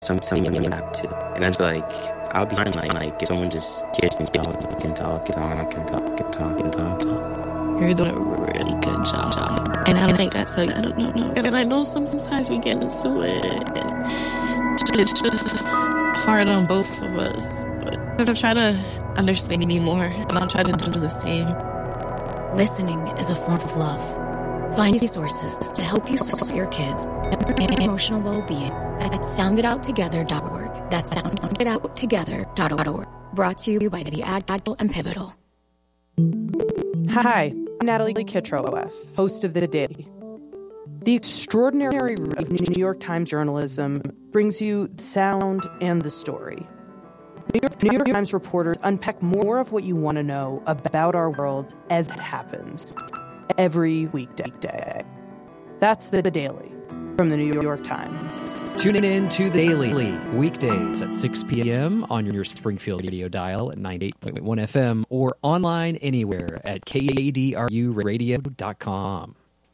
something you have to. And I'm just like, I'll be fine. Like if someone just hears me talk and talk and talk and talk and talk and talk. You're doing a really good job. And I think that's I don't know. And I know sometimes we get into it. And it's just hard on both of us. But I'll try to understand me more. And I'll try to do the same. Listening is a form of love. Find resources to help you support your kids and emotional well-being at sounditouttogether.org. That's sounditouttogether.org. Brought to you by the Agile and Pivotal. Hi, I'm Natalie Kitrof, host of The Daily. The extraordinary route of New York Times journalism brings you the sound and the story. New York Times reporters unpack more of what you want to know about our world as it happens every weekday. That's The Daily from the New York Times. Tune in to The Daily weekdays at 6 p.m. on your Springfield radio dial at 98.1 FM or online anywhere at kdruradio.com.